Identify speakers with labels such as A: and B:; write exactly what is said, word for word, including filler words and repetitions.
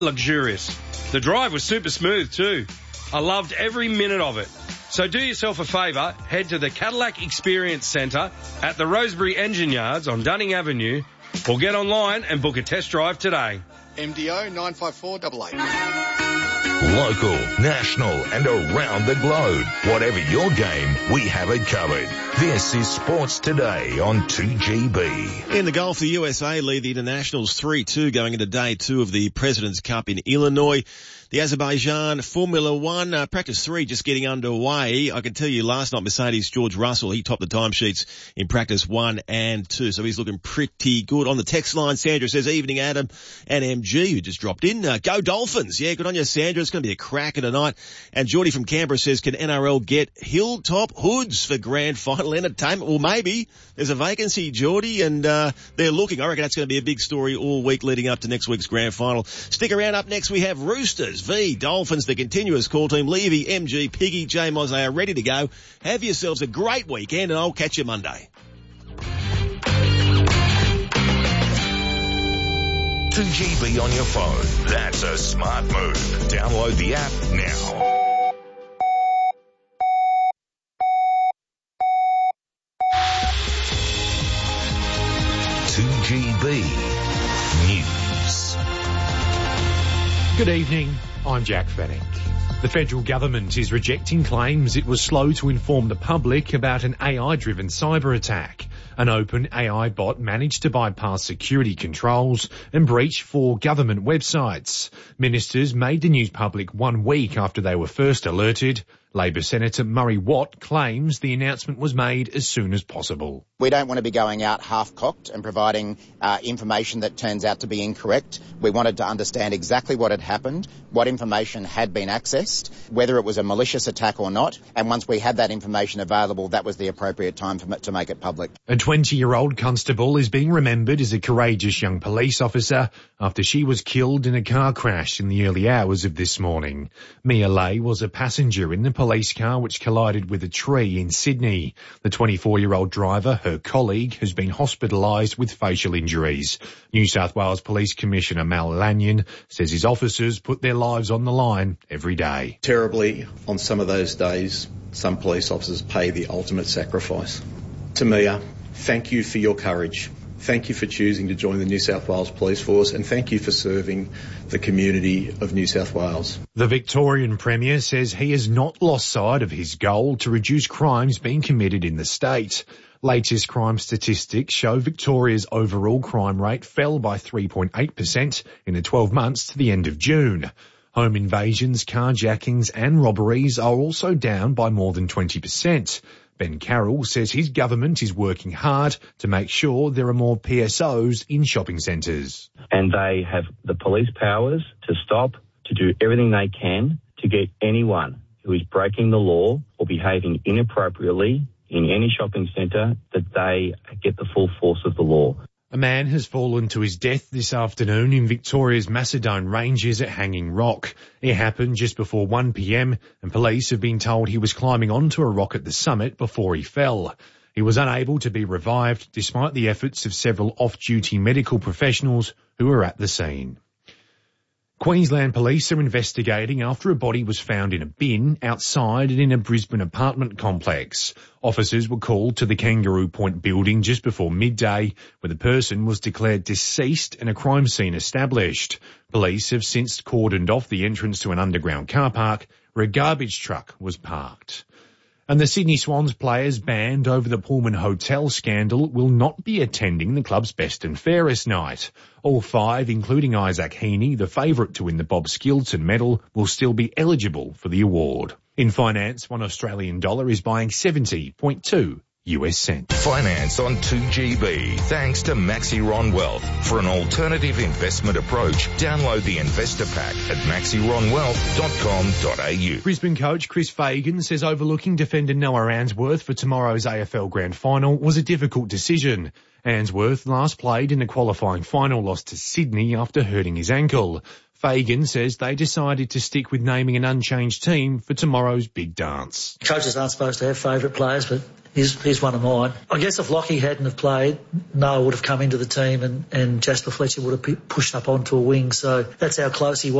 A: luxurious. The drive was super smooth too. I loved every minute of it. So do yourself a favour, head to the Cadillac Experience Centre at the Rosebery Engine Yards on Dunning Avenue, or get online and book a test drive today.
B: M D O nine five four eight eight.
C: Local, national and around the globe. Whatever your game, we have it covered. This is Sports Today on two G B.
D: In the golf, the U S A lead the internationals three two going into day two of the President's Cup in Illinois. The Azerbaijan Formula One uh, practice three just getting underway. I can tell you last night Mercedes George Russell, he topped the timesheets in practice one and two, so he's looking pretty good. On the text line, Sandra says, evening Adam and M G, who just dropped in. Uh, go Dolphins. Yeah, good on you, Sandra. It's going to be a cracker tonight. And Geordie from Canberra says, can N R L get Hilltop Hoods for grand final entertainment? Well, maybe. There's a vacancy, Geordie, and uh, they're looking. I reckon that's going to be a big story all week leading up to next week's grand final. Stick around. Up next, we have Roosters v Dolphins, the continuous call team. Levy, M G, Piggy, J Moz, they are ready to go. Have yourselves a great weekend, and I'll catch you Monday.
C: two G B on your phone. That's a smart move. Download the app now. two G B News.
E: Good evening, I'm Jack Fennick. The federal government is rejecting claims it was slow to inform the public about an A I-driven cyber attack. An open A I bot managed to bypass security controls and breach four government websites. Ministers made the news public one week after they were first alerted. Labor Senator Murray Watt claims the announcement was made as soon as possible.
F: We don't want to be going out half-cocked and providing uh, information that turns out to be incorrect. We wanted to understand exactly what had happened, what information had been accessed, whether it was a malicious attack or not, and once we had that information available, that was the appropriate time for, to make it public.
E: A twenty-year-old constable is being remembered as a courageous young police officer after she was killed in a car crash in the early hours of this morning. Mia Lay was a passenger in the police car which collided with a tree in Sydney. The twenty-four-year-old driver, her colleague, has been hospitalised with facial injuries. New South Wales Police Commissioner Mal Lanyon says his officers put their lives on the line every day.
G: Terribly, on some of those days, some police officers pay the ultimate sacrifice. To Mia, thank you for your courage. Thank you for choosing to join the New South Wales Police Force, and thank you for serving the community of New South Wales.
E: The Victorian Premier says he has not lost sight of his goal to reduce crimes being committed in the state. Latest crime statistics show Victoria's overall crime rate fell by three point eight percent in the twelve months to the end of June. Home invasions, carjackings and robberies are also down by more than twenty percent. Ben Carroll says his government is working hard to make sure there are more P S Os in shopping centres.
H: And they have the police powers to stop, to do everything they can to get anyone who is breaking the law or behaving inappropriately in any shopping centre, that they get the full force of the law.
E: A man has fallen to his death this afternoon in Victoria's Macedone Ranges at Hanging Rock. It happened just before one p.m. and police have been told he was climbing onto a rock at the summit before he fell. He was unable to be revived despite the efforts of several off-duty medical professionals who were at the scene. Queensland Police are investigating after a body was found in a bin outside and in a Brisbane apartment complex. Officers were called to the Kangaroo Point building just before midday, where the person was declared deceased and a crime scene established. Police have since cordoned off the entrance to an underground car park where a garbage truck was parked. And the Sydney Swans players banned over the Pullman Hotel scandal will not be attending the club's best and fairest night. All five, including Isaac Heaney, the favourite to win the Bob Skilton medal, will still be eligible for the award. In finance, one Australian dollar is buying seventy point two U S cents.
C: Finance on two G B. Thanks to Maxiron Wealth. For an alternative investment approach, download the investor pack at maxiron wealth dot com dot a u.
E: Brisbane coach Chris Fagan says overlooking defender Noah Answorth for tomorrow's A F L Grand Final was a difficult decision. Answorth last played in the qualifying final loss to Sydney after hurting his ankle. Fagan says they decided to stick with naming an unchanged team for tomorrow's big dance.
I: Coaches aren't supposed to have favourite players, but he's, he's one of mine. I guess if Lockie hadn't have played, Noah would have come into the team and, and Jasper Fletcher would have pushed up onto a wing. So that's how close he was.